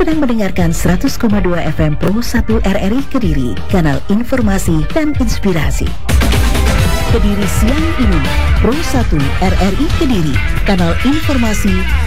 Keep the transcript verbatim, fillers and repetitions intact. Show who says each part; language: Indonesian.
Speaker 1: sedang mendengarkan seratus koma dua F M Pro satu R R I Kediri, kanal informasi dan inspirasi. Kediri siang ini, Pro satu R R I Kediri, kanal informasi